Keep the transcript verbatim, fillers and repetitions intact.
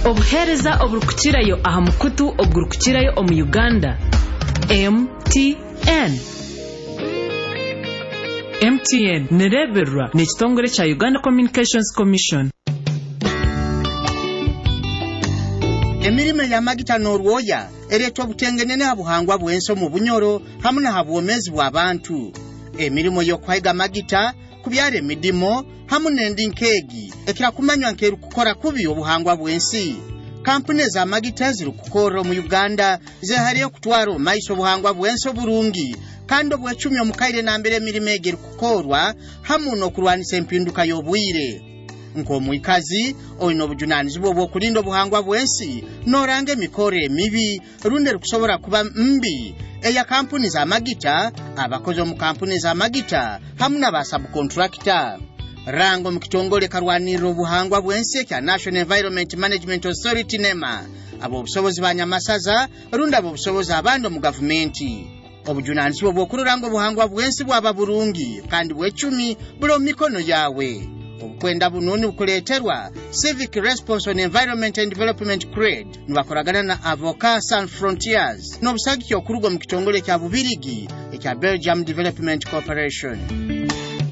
obuhereza oburukukirayo aha mukutu ogurukukirayo omu Uganda. M T N M T N nereberwa n'ekitongole kya Uganda Communications Commission. Emirime ya magita n'orwoya ereeta obutengenene habuhangwa bw'ensi mu bunyoro hamu na habwomezi bw'abantu. Emirimo y'okwayiga magita kubyara emidimo hamu n'endi nkeegi ekira kumanywa nk'erukukora kubi obuhangwa bw'ensi. Kampuni za magita zirukukora mu Uganda zehariyo kutwara omaiso obuhangwa bw'ensi obulungi kandi obwecumi omukaire nambere emirimo egerukukorwa hamu n'okulwanisa empinduka y'obwire. Nk'omwikazi oyina obujunaanizibwa obw'okulinda obuhangwa bw'ensi n'oranga emikoro emibi rundi erukusobora kuba mbi eya kampuni za magita, abakozi omu kampuni za magita hamu n'abasabukontrakita. Rango mu kitongole karwanirira obuhangwa bw'ensi ekya National Environment Management Authority NEMA, ab'obusobozi ba Nyamasaza rundi ab'obusobozi abandi mu gavumenti. Obujunaanizibwa obw'okuranga obuhangwa bw'ensi bwaba bulungi kandi bw'ecumi buli omu mikono yawe. Obukwenda bunoni bukuleeterwa Civic Response on Environment and Development C R E D nibakoragana na Avocats Sans Frontiers n'obusagiki okuruga mu kitongole kya Bubirigi ekya Belgium Development Corporation.